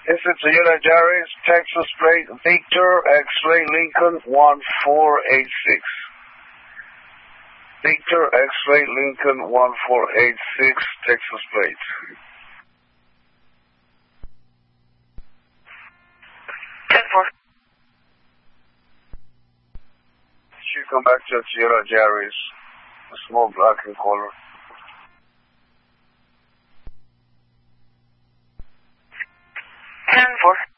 This is Toyota Yaris, Texas plate, Victor, X-ray, Lincoln, 1486. Victor, X-ray, Lincoln, 1486, Texas plate. Should come back to Toyota Yaris, a small black in color. 10-4.